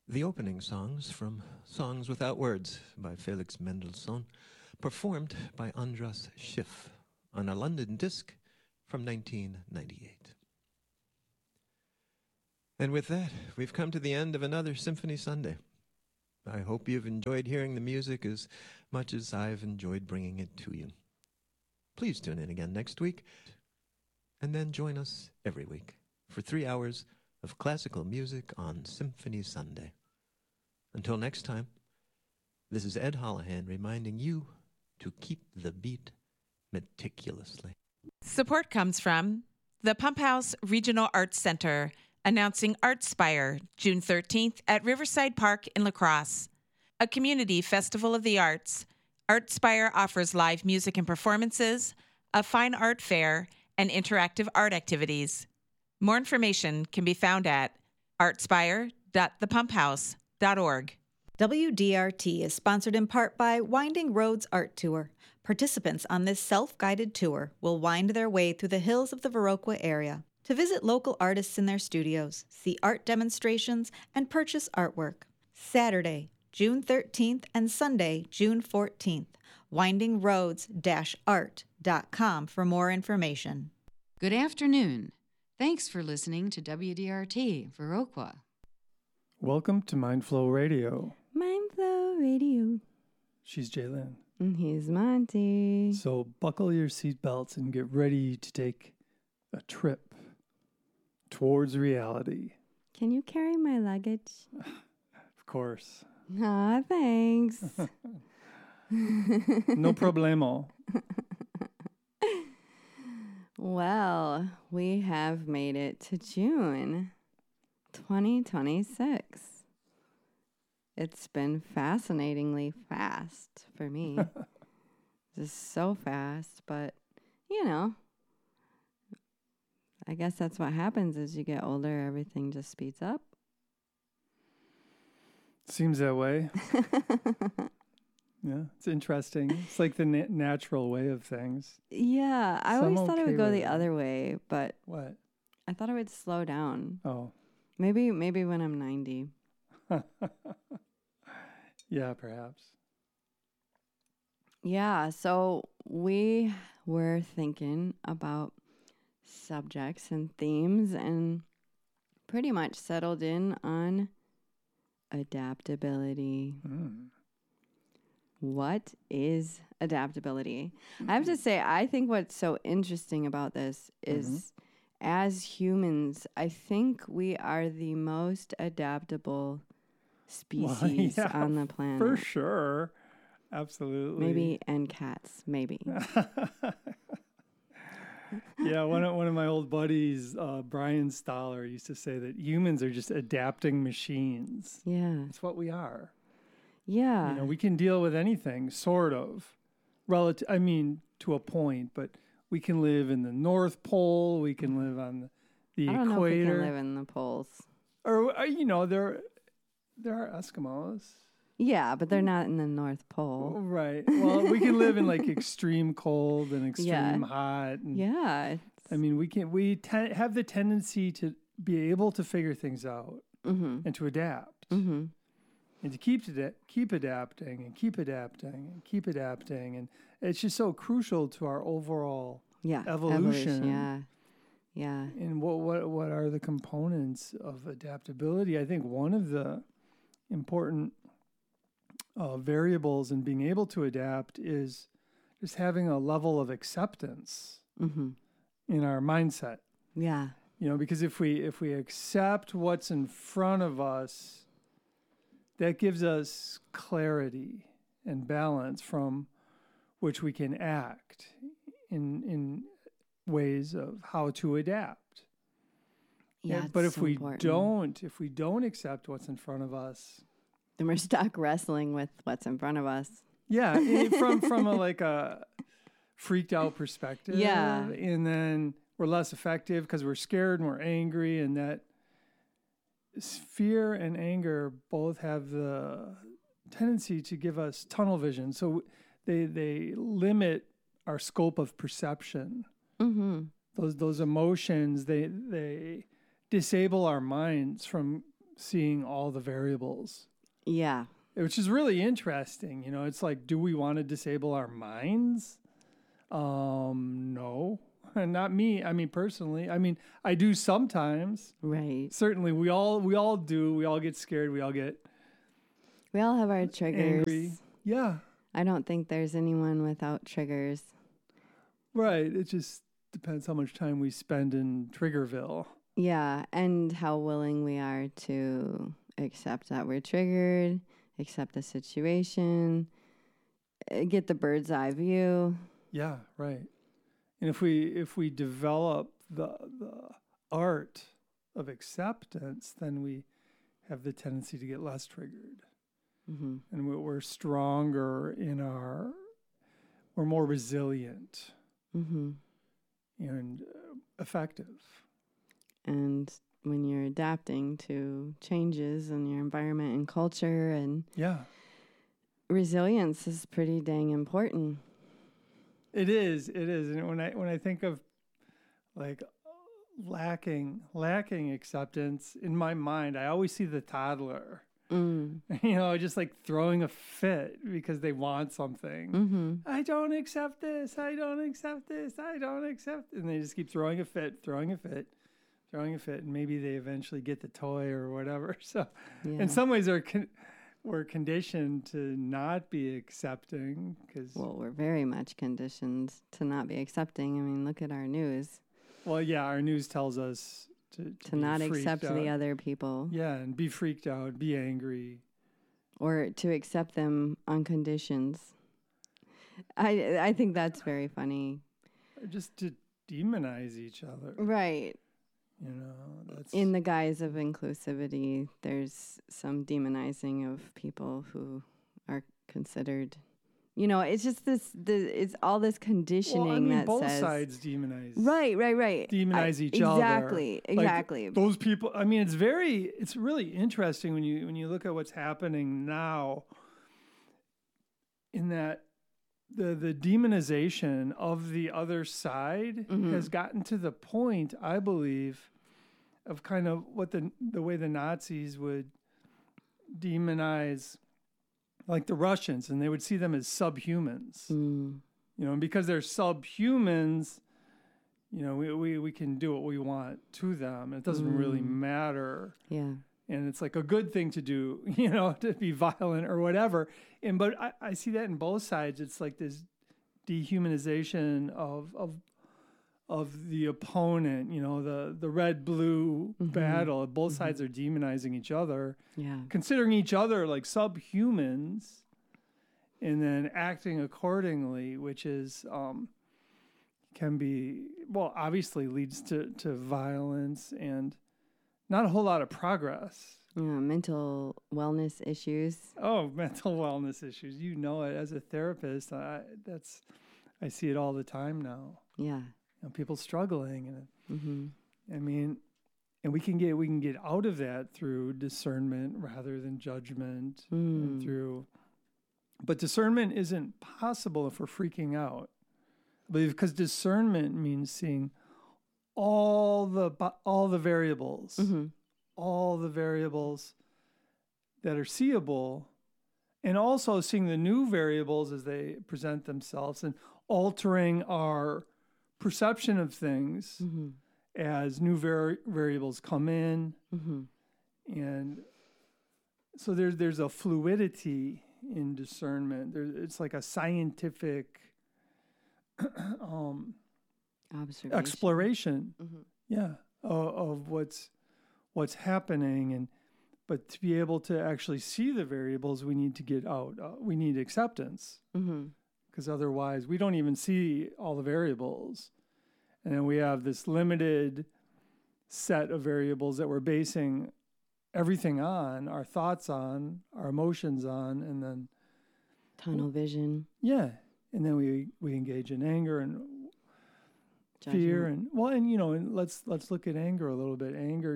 the opening songs from Songs Without Words by Felix Mendelssohn, performed by Andras Schiff on a London disc from 1998. And with that, we've come to the end of another Symphony Sunday. I hope you've enjoyed hearing the music as much as I've enjoyed bringing it to you. Please tune in again next week, and then join us every week for 3 hours of classical music on Symphony Sunday. Until next time, this is Ed Holohan reminding you to keep the beat meticulously. Support comes from the Pump House Regional Arts Center, announcing ArtSpire, June 13th at Riverside Park in La Crosse. A community festival of the arts, ArtSpire offers live music and performances, a fine art fair, and interactive art activities. More information can be found at artspire.thepumphouse.org. WDRT is sponsored in part by Winding Roads Art Tour. Participants on this self-guided tour will wind their way through the hills of the Viroqua area to visit local artists in their studios, see art demonstrations, and purchase artwork. Saturday, June 13th and Sunday, June 14th. windingroads-art.com for more information. Good afternoon. Thanks for listening to WDRT Viroqua. Welcome to Mindflow Radio. Mindflow Radio. She's Jaylyn. And he's Monty. So buckle your seatbelts and get ready to take a trip towards reality. Can you carry my luggage? Of course. Aw, thanks. No problemo. Well, we have made it to June 2026. It's been fascinatingly fast for me. Just so fast, but you know, I guess that's what happens as you get older. Everything just speeds up. Seems that way. Yeah, it's interesting. It's like the natural way of things. Yeah, I So I'm always thought it okay would go with the it. other way, but What? I thought it would slow down. Oh. Maybe when I'm 90. Yeah, perhaps. Yeah, so we were thinking about subjects and themes and pretty much settled in on adaptability. What is adaptability? I have to say, I think what's so interesting about this is as humans, I think we are the most adaptable species yeah, on the planet. For sure. Absolutely. Maybe, and cats, maybe. Yeah, one of my old buddies, Brian Stoller, used to say that humans are just adapting machines. Yeah. That's what we are. Yeah. You know, we can deal with anything, sort of. To a point, but we can live in the North Pole. We can live on the I don't equator. know if we can live in the poles. Or, there are Eskimos. Yeah, but they're not in the North Pole. Right. Well, we can live in like extreme cold and extreme hot. And, Yeah. I mean, we have the tendency to be able to figure things out and to adapt. And to keep adapting and keep adapting and keep adapting. And it's just so crucial to our overall evolution. Yeah. And what are the components of adaptability? I think one of the important variables in being able to adapt is just having a level of acceptance in our mindset. Yeah. You know, because if we accept what's in front of us, that gives us clarity and balance from which we can act in ways of how to adapt. Yeah. But it's if so we important. don't accept what's in front of us, then we're stuck wrestling with what's in front of us. yeah, from a freaked out perspective. Yeah. And then we're less effective because we're scared and we're angry, and that fear and anger both have the tendency to give us tunnel vision. So they limit our scope of perception. Those emotions, they disable our minds from seeing all the variables. Yeah. Which is really interesting. You know, it's like, do we want to disable our minds? No, not me. I mean, personally, I mean, I do sometimes. Right. Certainly, we all do. We all get scared. We all have our triggers. Angry. Yeah. I don't think there's anyone without triggers. Right. It just depends how much time we spend in Triggerville. Yeah, and how willing we are to accept that we're triggered, accept the situation, get the bird's eye view. Yeah, right. And if we develop the art of acceptance, then we have the tendency to get less triggered. Mm-hmm. And we're stronger we're more resilient mm-hmm. and effective. And when you're adapting to changes in your environment and culture, and resilience is pretty dang important. It is. And when I think of like lacking acceptance in my mind, I always see the toddler. You know, just like throwing a fit because they want something. Mm-hmm. I don't accept this. I don't accept this. I don't accept. And they just keep throwing a fit. And maybe they eventually get the toy or whatever. So in some ways we're conditioned to not be accepting. Well, we're very much conditioned to not be accepting. I mean, look at our news. Well, yeah, our news tells us to not accept the other people. Yeah, and be freaked out, be angry. Or to accept them on conditions. I think that's very funny. Just to demonize each other. Right. You know, that's... In the guise of inclusivity, there's some demonizing of people who are considered... You know, it's just it's all this conditioning well, I mean, that both says... sides demonize. Right. Demonize each other. Exactly. Like, those people, I mean, it's really interesting when you look at what's happening now, in that the demonization of the other side has gotten to the point, I believe, of kind of what the way the Nazis would demonize like the Russians, and they would see them as subhumans. You know, and because they're subhumans, you know, we can do what we want to them. It doesn't really matter. Yeah. And it's like a good thing to do, you know, to be violent or whatever. But I see that in both sides. It's like this dehumanization of the opponent, you know, the red-blue battle. Both sides are demonizing each other, considering each other like subhumans, and then acting accordingly, which is can be, well, obviously leads to violence and not a whole lot of progress. Mental wellness issues. Oh, mental wellness issues. You know it. As a therapist, I see it all the time now. Yeah. You know, people struggling, and I mean, and we can get out of that through discernment rather than judgment. And but discernment isn't possible if we're freaking out, because discernment means seeing all the variables, all the variables that are seeable, and also seeing the new variables as they present themselves and altering our perception of things as new variables come in. And so there's a fluidity in discernment. It's like a scientific exploration of what's happening. But to be able to actually see the variables, we need to get out. We need acceptance. Because otherwise we don't even see all the variables. And then we have this limited set of variables that we're basing everything on, our thoughts on, our emotions on, and then... Tunnel vision. Yeah. And then we engage in anger and judgment. Fear. And you know, and let's look at anger a little bit. Anger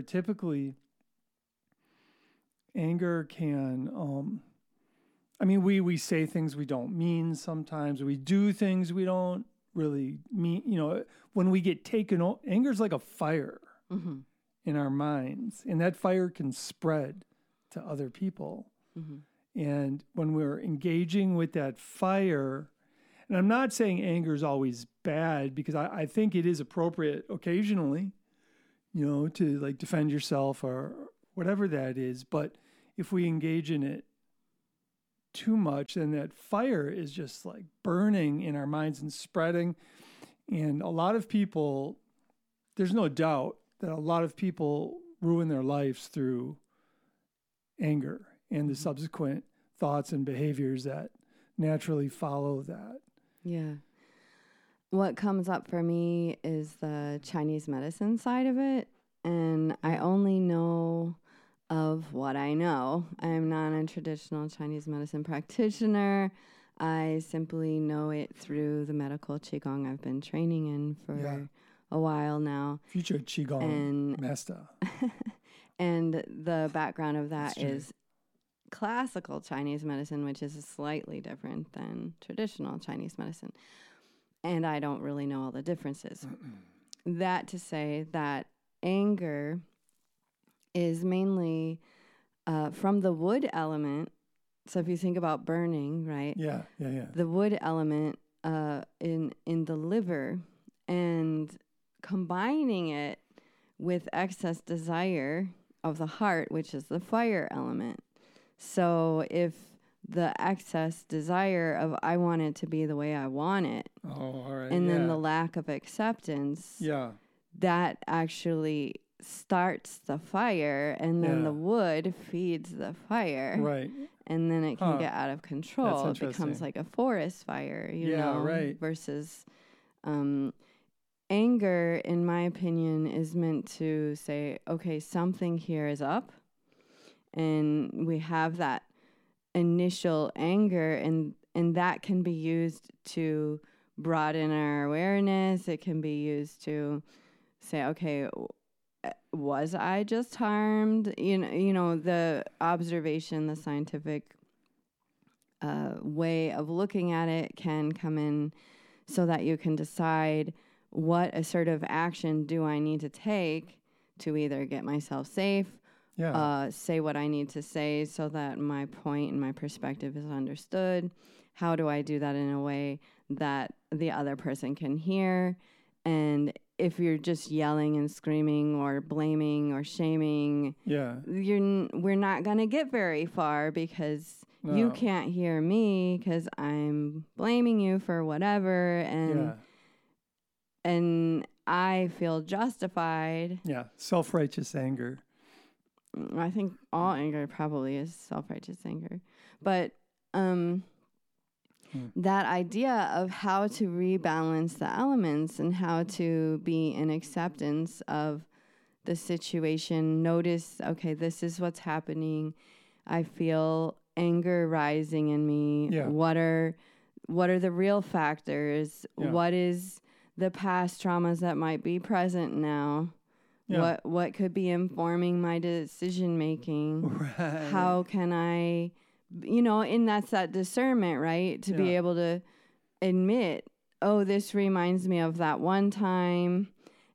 can... I mean, we say things we don't mean sometimes. We do things we don't really mean. You know, when we get taken, anger's like a fire. in our minds, and that fire can spread to other people. And when we're engaging with that fire, and I'm not saying anger is always bad, because I think it is appropriate occasionally, to like defend yourself or whatever that is. But if we engage in it too much, then that fire is just like burning in our minds and spreading. And a lot of people, there's no doubt that a lot of people ruin their lives through anger and the subsequent thoughts and behaviors that naturally follow that. Yeah. What comes up for me is the Chinese medicine side of it. And I only know of what I know. I'm not a traditional Chinese medicine practitioner. I simply know it through the medical Qigong I've been training in for a while now. Future Qigong master. And the background of that is classical Chinese medicine, which is slightly different than traditional Chinese medicine. And I don't really know all the differences. That to say that anger is mainly from the wood element. So if you think about burning, right? Yeah. The wood element in the liver, and combining it with excess desire of the heart, which is the fire element. So if the excess desire of I want it to be the way I want it, and then the lack of acceptance, that actually starts the fire, and then the wood feeds the fire. Right. And then it can get out of control. It becomes like a forest fire, versus anger, in my opinion, is meant to say, okay, something here is up. And we have that initial anger, and that can be used to broaden our awareness. It can be used to say, okay, was I just harmed? The observation, the scientific way of looking at it can come in so that you can decide what assertive action do I need to take to either get myself safe, say what I need to say so that my point and my perspective is understood. How do I do that in a way that the other person can hear? And if you're just yelling and screaming or blaming or shaming, we're not going to get very far, because you can't hear me because I'm blaming you for whatever, and I feel justified. Yeah, self-righteous anger. I think all anger probably is self-righteous anger. But that idea of how to rebalance the elements and how to be in acceptance of the situation. Notice, okay, this is what's happening. I feel anger rising in me. Yeah. What are the real factors? Yeah. What is the past traumas that might be present now? Yeah. What could be informing my decision making? Right. How can I, and that's that discernment, right? To be able to admit, oh, this reminds me of that one time,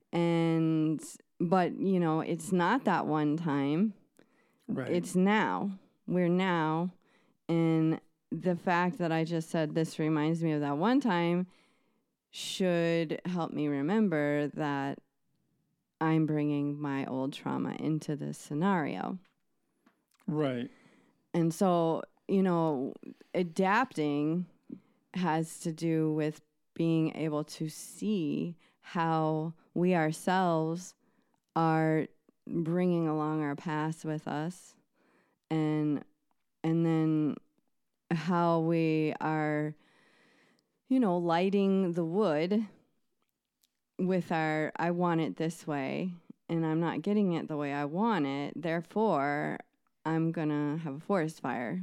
but it's not that one time. Right. It's now. We're now. And the fact that I just said this reminds me of that one time should help me remember that I'm bringing my old trauma into this scenario. Right. And so, adapting has to do with being able to see how we ourselves are bringing along our past with us, and then how we are, lighting the wood with our, I want it this way, and I'm not getting it the way I want it, therefore I'm gonna have a forest fire.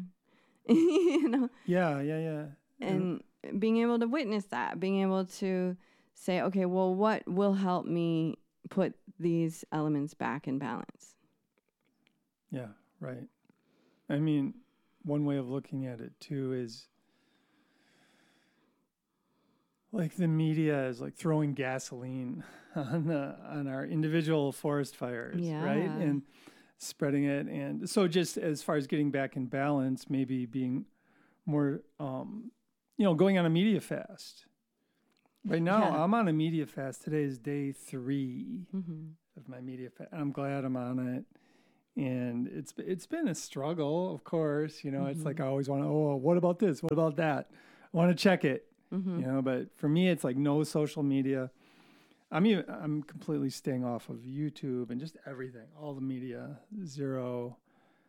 Yeah. And being able to witness that, being able to say, okay, well, what will help me put these elements back in balance? Yeah, right. I mean, one way of looking at it too is, like the media is like throwing gasoline on our individual forest fires, right? And spreading it. And so just as far as getting back in balance, maybe being more, going on a media fast. Right now, I'm on a media fast. Today is day 3 of my media fast. I'm glad I'm on it. And it's been a struggle, of course. It's like I always want to, what about this? What about that? I want to check it, but for me, it's like no social media. I'm completely staying off of YouTube and just everything, all the media, zero,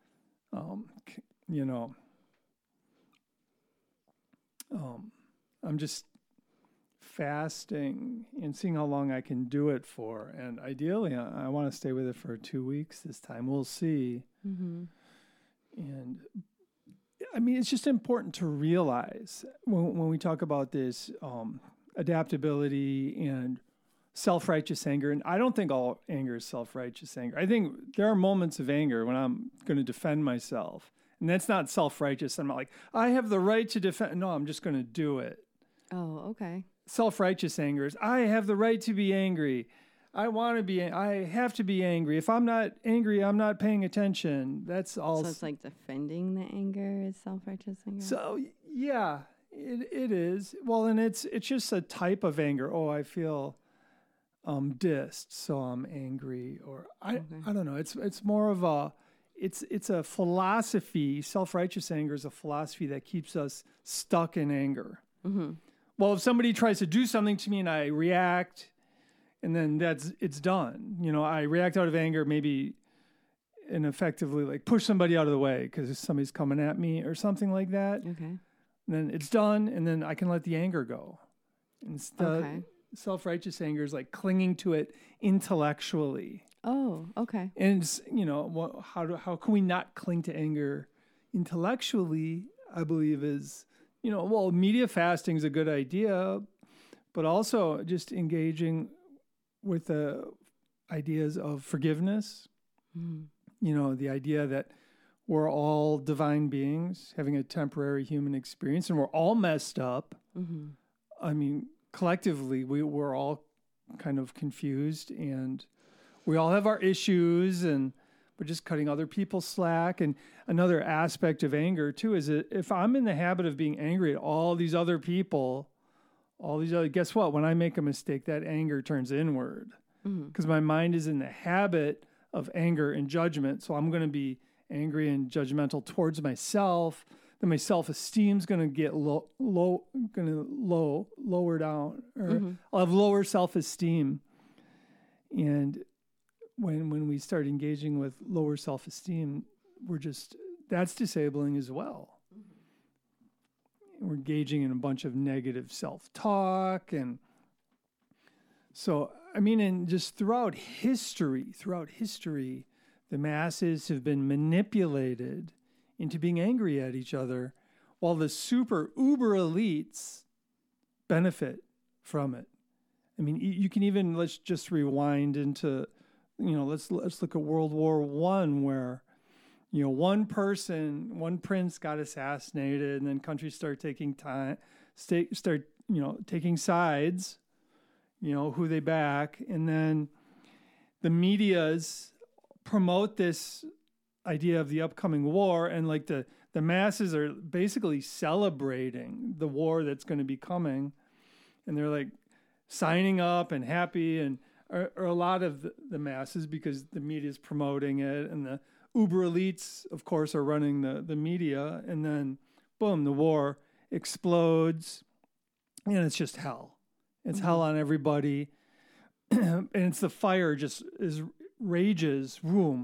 I'm just fasting and seeing how long I can do it for. And ideally, I want to stay with it for 2 weeks this time. We'll see. And I mean, it's just important to realize when we talk about this adaptability and self-righteous anger, and I don't think all anger is self-righteous anger. I think there are moments of anger when I'm going to defend myself, and that's not self-righteous. I'm not like, I have the right to defend. No, I'm just going to do it. Oh, okay. Self-righteous anger is, I have the right to be angry. I have to be angry. If I'm not angry, I'm not paying attention. That's all. So it's like defending the anger is self-righteous anger? So, yeah, it is. Well, and it's just a type of anger. Oh, I feel dissed, so I'm angry. Or I don't know. It's more of a, it's a philosophy. Self-righteous anger is a philosophy that keeps us stuck in anger. Well, if somebody tries to do something to me and I react, and then it's done. I react out of anger, maybe, and effectively like push somebody out of the way because somebody's coming at me or something like that. Okay. And then it's done, and then I can let the anger go. Instead, self-righteous anger is like clinging to it intellectually. Oh, okay. And it's, how can we not cling to anger intellectually? I believe is, media fasting is a good idea, but also just engaging with the ideas of forgiveness. The idea that we're all divine beings having a temporary human experience, and we're all messed up. I mean, collectively, we're all kind of confused, and we all have our issues, and we're just cutting other people slack. And another aspect of anger, too, is that if I'm in the habit of being angry at all these other people, guess what? When I make a mistake, that anger turns inward because my mind is in the habit of anger and judgment. So I'm going to be angry and judgmental towards myself. Then my self-esteem is going to get lower down, or I'll have lower self-esteem. And when we start engaging with lower self-esteem, that's disabling as well. We're engaging in a bunch of negative self-talk. And so, I mean, and just throughout history, the masses have been manipulated into being angry at each other, while the super uber elites benefit from it. I mean, you can even, let's just rewind into, let's look at World War I, where, one prince got assassinated, and then countries start taking taking sides, who they back. And then the medias promote this idea of the upcoming war, and like the masses are basically celebrating the war that's going to be coming, and they're like signing up and happy, and or a lot of the masses, because the media is promoting it, and the uber elites, of course, are running the media, and then boom, the war explodes, and it's just hell. It's hell on everybody, and it's the fire just rages,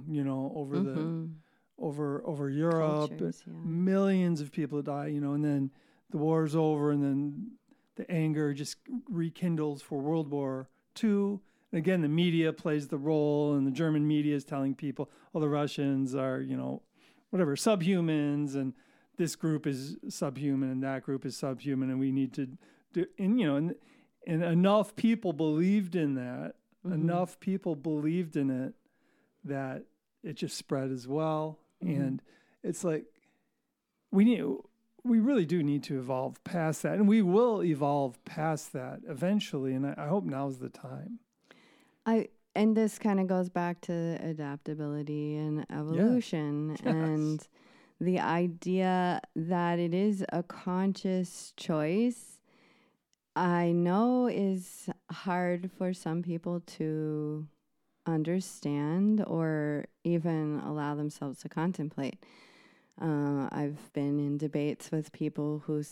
over Europe. Cultures, Millions of people die, and then the war's over, and then the anger just rekindles for World War II. And again, the media plays the role, and the German media is telling people, the Russians are, subhumans, and this group is subhuman, and that group is subhuman, and we need to do, and enough people believed in that, enough people believed in it, that it just spread as well. And it's like, we we really do need to evolve past that, and we will evolve past that eventually. And I hope now's the time. And this kind of goes back to adaptability and evolution, Yes. and the idea that it is a conscious choice. I know is hard for some people to understand or even allow themselves to contemplate. I've been in debates with people who